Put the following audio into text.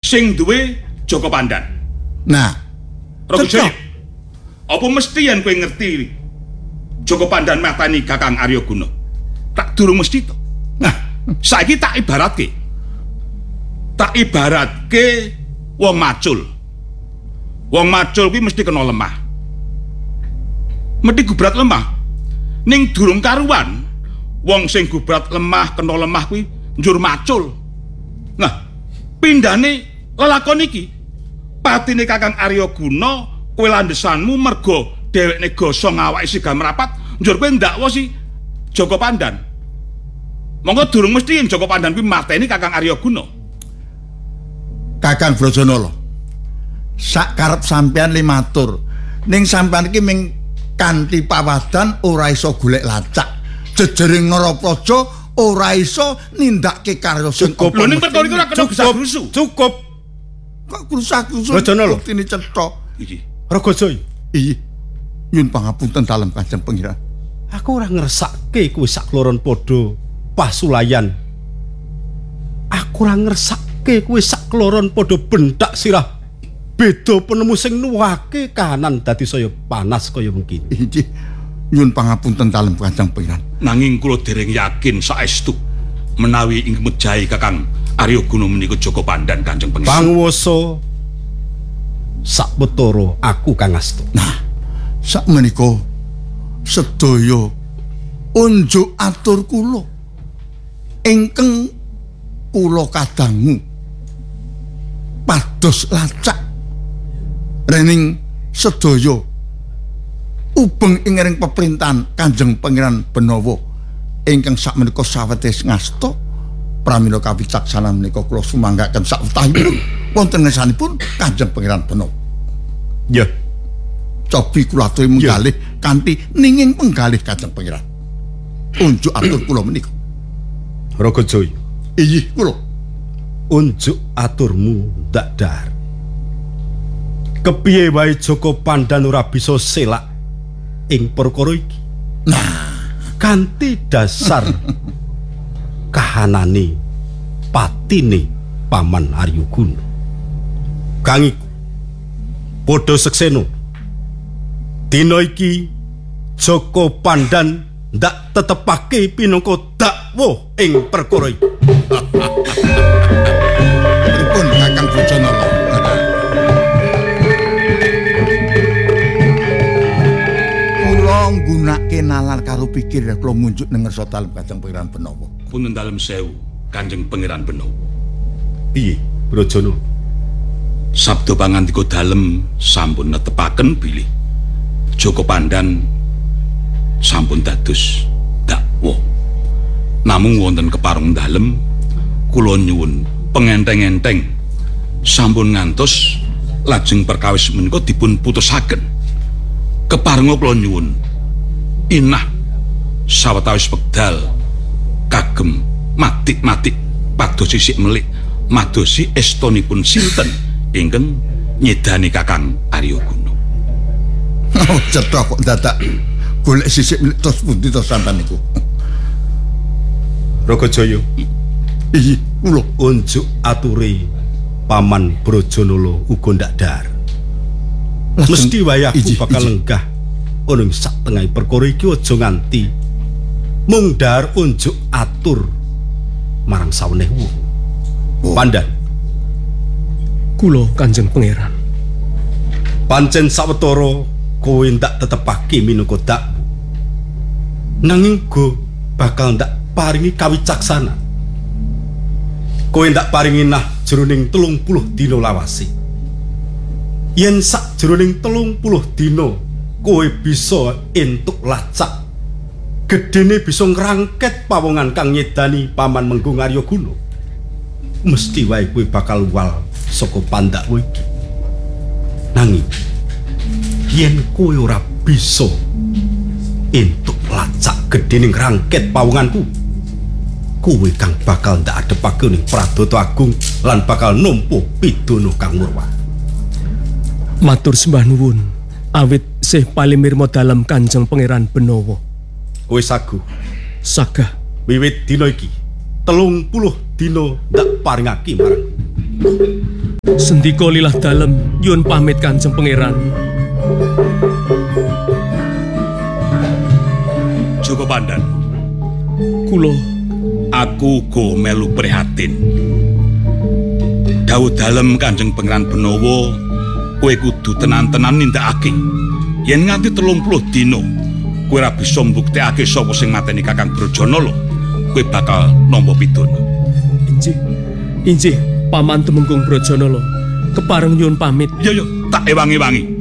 sing duwe Joko Pandan. Nah, Ragajaya, apa mesti yen kowe ngerti Joko Pandan matani Kakang Arya Guna? Tak durung mesti to. Nah, saiki tak ibaratke. Tak ibaratke wong macul. Wong macul kuwi mesti kena lemah. Mesti gubrat lemah. Ning durung karuan, wong sing gubrat lemah kena lemah kuwi njur macul. Nah, pindhane lelakon iki patine Kakang Arya Guna kowe landhesanmu mergo dhewekne gosong awake siga merapat njur kowe ndakwa si Joko Pandan. Monggo durung mesti yen Joko Pandan kuwi mateni Kakang Arya Guna. Kakang Brojonolo, sak karep sampean limatur ning sampean iki ming kanthi pawadan ora iso golek lacak jejering Narapraja ora iso nindakke karya sing lho ning perkara iku ora kena gesah-gesu. Cukup. Kok krusak-krusu Brojonolo buktine cetha Iki Ragajaya, iya nyun pangapunten dalem Kanjeng Pangeran. aku ora ngersake kowe sakloron padha pasulayan. Aku ora ngersake kowe sakloron padha bendak sirah beda penemu sing nuwake kahanan dadi saya panas kaya mengkini. Inggih nyun pangapunten dalem Kanjeng Pangeran. Nanging kula dereng yakin saestu menawi ing mejahi Kakang Arya Guna menika Joko Pandan Kanjeng Pangeran. Panguwasa sakwetara aku Kang Astu. Nah, sakmenika sedaya unjuk atur kula ingkang kula kadangu pados lacak rening sedaya ubeng ing ring peperintahan Kanjeng Pangeran Benawa ingkang sakmenika sawetes ngasta pramila kawicaksanan menika kula sumanggaken sawetahipun wonten ngersanipun Kanjeng Pangeran Benawa. Ya, cobi kula aturi menggalih kanthi ninging penggalih Kanjeng Pangeran. Unjuk atur kula menika. Ragajaya, Inggih kula. unjuk aturmu ndak dar. Kepiye wae Joko Pandan ora bisa selak ing perkara iki. Nah, Kanthi dasar kahanane patine Paman Arya Guna. Kang iku padha seksena. Dina iki Joko Pandan ndak tetepake pinangka dakwa ing perkara iki. pripun Kakang Brojonolo? Kula nggunake nalar karo pikir kula munjuk ning ngarsa dalem Kanjeng Pangeran Benawa. Punten dalem sewu Kanjeng Pangeran Benawa. Piye, Brojono? Sabda pangandika dalem sampun netepaken bilih Joko Pandan sampun dados dakwa. Namung wonten kepareng dalem kula nyuwun pengenteng-enteng sampun ngantos lajeng perkawis menika dipun putusaken. Keparenga kula nyuwun inah sawetawis wekdal kagem matik-matik pados sisik melik madosi estonipun sinten ingkang nyedani Kakang Arya Guna. Oh, cetha kok dadak golek sisik milik tos pundi to sampean niku. Ragajaya, Iya, kula. unjuk ature Paman Brojonolo uga ndak dar. Lajeng- Mesti wae aku Iji, bakal iji. lenggah ana ing sak tengah perkara iki aja nganti mung dar unjuk atur marang saweneh wong. Oh. Pandan, Kula Kanjeng Pangeran. pancen sawetara kowe ndak tetepake minangka dakwa. Nanging go bakal ndak paringi kawicaksanan. Kowe ndak paringi nah jroning 30 dina lawase. Yen sak jroning 30 dina kowe bisa entuk lacak, gedene bisa ngrangket pawongan kang nyedani Paman Menggung Arya Guna, mesti wae kowe bakal wal saka pandakmu iki. Nanging yen kowe ora bisa entuk lacak gedene ngrangket pawonganku, kowe kang bakal ndak adepake ning Pradata Agung lan bakal nampa pidana kang murwah. Matur sembah nuwun awit sih palimirma dalem Kanjeng Pangeran Benawa. Kowe sagu Sagah wiwit dina iki 30 dina ndak paringake marang Sendika lilah dalem nyuwun pamit Kanjeng Pangeran. Joko Pandan, Kula aku uga melu prihatin. Dawuh dalem Kanjeng Pangeran Benawa, kowe kudu tenan-tenan nindakake. Yen nganti 30 dina kowe ora bisa mbuktekake sapa sing mateni Kakang Brojonolo, kowe bakal nampa pidana. Injih, Paman Tumenggung Brojonolo. Kepareng nyuwun pamit. Yo tak ewangi-wangi.